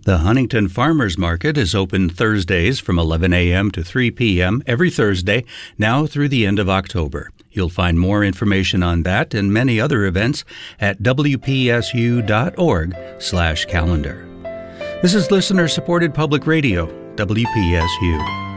The Huntington Farmers Market is open Thursdays from 11 a.m. to 3 p.m. every Thursday, now through the end of October. You'll find more information on that and many other events at wpsu.org/calendar. This is listener-supported public radio, WPSU.